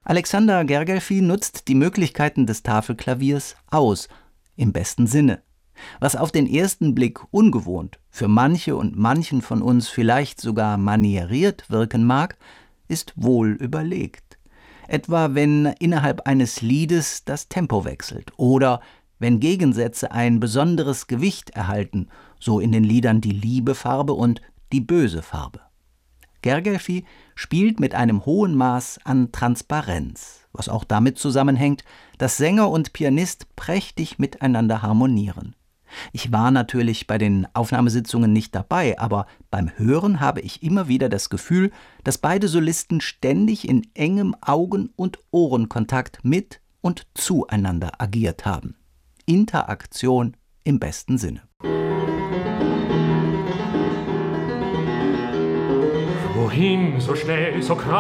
Alexander Gergelfi nutzt die Möglichkeiten des Tafelklaviers aus, im besten Sinne. Was auf den ersten Blick ungewohnt, für manche und manchen von uns vielleicht sogar manieriert wirken mag, ist wohl überlegt. Etwa wenn innerhalb eines Liedes das Tempo wechselt oder wenn Gegensätze ein besonderes Gewicht erhalten, so in den Liedern die liebe Farbe und die böse Farbe. Gergelfi spielt mit einem hohen Maß an Transparenz, was auch damit zusammenhängt, dass Sänger und Pianist prächtig miteinander harmonieren. Ich war natürlich bei den Aufnahmesitzungen nicht dabei, aber beim Hören habe ich immer wieder das Gefühl, dass beide Solisten ständig in engem Augen- und Ohrenkontakt mit und zueinander agiert haben. Interaktion im besten Sinne. Wohin so schnell, so krass